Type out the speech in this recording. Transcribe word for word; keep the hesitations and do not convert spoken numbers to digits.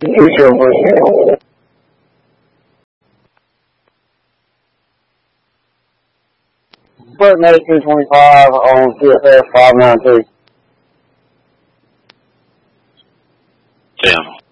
Button eighteen twenty-five on C F S five nine two. Damn.